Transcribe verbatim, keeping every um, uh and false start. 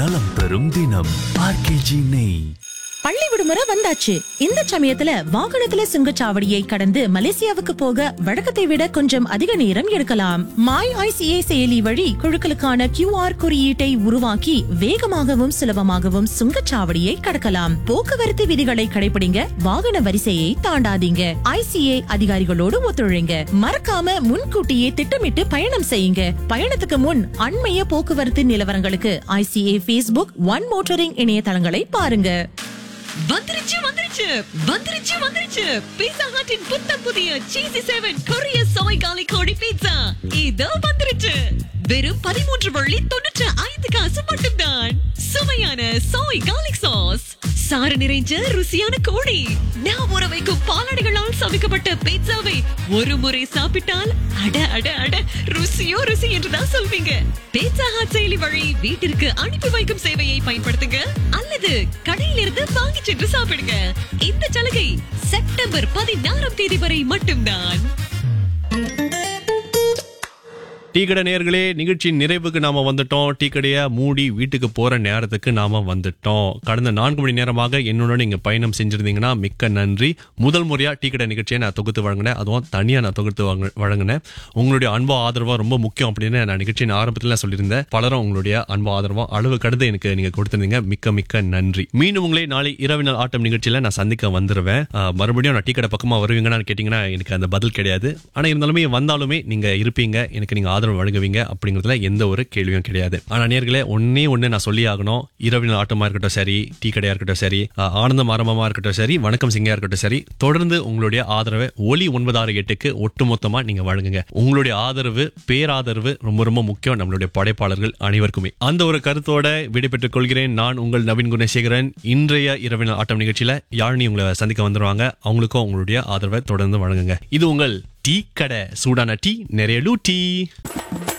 நலம் தரும் தினம். ஆர்கேஜி நெய். பள்ளி விடுமுறை வந்தாச்சு. இந்த சமயத்துல வாகனத்துல சுங்கச்சாவடியை கடந்து மலேசியாவுக்கு போக வழக்கத்தை விட கொஞ்சம் அதிக நேரம் எடுக்கலாம். மாய் ஐசிஏ செயலி வழி குழுக்களுக்கான கியூ ஆர் குறியீட்டை உருவாக்கி வேகமாகவும் சுலபமாகவும் சுங்கச்சாவடியை கடக்கலாம். போக்குவரத்து விதிகளை கடைபிடிங்க, வாகன வரிசையை தாண்டாதீங்க, ஐசிஏ அதிகாரிகளோடு ஒத்துழைங்க. மறக்காம முன்கூட்டியே திட்டமிட்டு பயணம் செய்யுங்க. பயணத்துக்கு முன் அண்மைய போக்குவரத்து நிலவரங்களுக்கு ஐசிஏ பேஸ்புக் ஒன் மோட்டரிங் இணையதளங்களை பாருங்க. வந்துருச்சு வந்துருச்சு வந்துருச்சு வந்துருச்சு பீட்சா ஹட்டின் புத்தம் புதிய சீசி செவன் கொரிய சோய் காலி கோடி பீட்சா இதோ வந்துருச்சு. வெறும் பதிமூன்று வள்ளி தொண்ணூற்று ஐந்து காசு மட்டும்தான். சுவையான சோய் கார்லிக் சாஸ், சாறு நிறைஞ்ச ருசியான கோழி, நான் ஊற வைக்கும் பாலாடைகளால் சமைக்கப்பட்ட பீட்சாவை ஒரு முறை சாப்பிட்டால் அட அட அட ருசியோ ருசி என்றுதான் சொல்வீங்க. பீட்சா ஹட் செயலி வழி வீட்டிற்கு அனுப்பி வைக்கும் சேவையை பயன்படுத்துங்க அல்லது கடையிலிருந்து வாங்கி சென்று சாப்பிடுங்க. இந்த சலுகை செப்டம்பர் பதினாறாம் தேதி வரை மட்டும்தான். டீ கடை நேயர்களே, நிகழ்ச்சியின் நிறைவுக்கு நாம வந்துட்டோம். டீ கடையை மூடி வீட்டுக்கு போற நேரத்துக்கு நாம வந்துட்டோம். கடந்த நான்கு மணி நேரமாக என்னோட நீங்க பயணம் செஞ்சிருந்தீங்கன்னா மிக்க நன்றி. முதல் முறையா டீ கடை நிகழ்ச்சியை நான் தொகுத்து வழங்கினேன், அதுவும் தனியா நான் தொகுத்து வழங்கினேன். உங்களுடைய அன்பு ஆதரவா ரொம்ப முக்கியம் அப்படின்னு நான் நிகழ்ச்சியின் ஆரம்பத்துல சொல்லியிருந்தேன். பலரும் உங்களுடைய அன்பு ஆதரவா அளவு கடந்து எனக்கு நீங்க கொடுத்திருந்தீங்க. மிக்க மிக்க நன்றி. மீண்டும் உங்களை நாளை இரவினல் ஆட்டம் நிகழ்ச்சியில நான் சந்திக்க வந்துருவேன். மறுபடியும் நான் டீ கடை பக்கமா வருவீங்கன்னு கேட்டீங்கன்னா எனக்கு அந்த பதில் கிடையாது. ஆனா இருந்தாலுமே வந்தாலுமே நீங்க இருப்பீங்க, எனக்கு நீங்க வழங்குவீங்க அப்படிங்கறதுல எந்த ஒரு கேள்வியும் கிடையாது. ஆனா நேயர்களே, ஒன்னே ஒண்ணு நான் சொல்லி ஆகணும். இரவினல் ஆட்டமா இருக்கட்டும் சரி, டீ கடையா இருக்கட்டும் சரி, ஆனந்தம் ஆரம்பமா இருக்கட்டும் சரி, வணக்கம் சிங்கையா இருக்கட்டும் சரி, தொடர்ந்து உங்களுடைய ஆதரவை ஒலி ஒன்பது ஆறு எட்டுக்கு ஒட்டுமொத்தமா நீங்க வழங்குங்க. உங்களுடைய ஆதரவு, பேராதரவு ரொம்ப ரொம்ப முக்கியம் நம்மளுடைய படைப்பாளர்கள் அனைவருக்குமே. அந்த ஒரு கருத்தோட விடைபெற்றுக் கொள்கிறேன். நான் உங்கள் நவீன் குணசேகரன். இன்றைய இரவினல் ஆட்டம் நிகழ்ச்சியில யாழினி உங்களை சந்திக்க வந்துருவாங்க. அவங்களுக்கும் உங்களுடைய ஆதரவை தொடர்ந்து வழங்குங்க. இது உங்கள் டீ கடை. சூடான டீ, நிறைய டீ.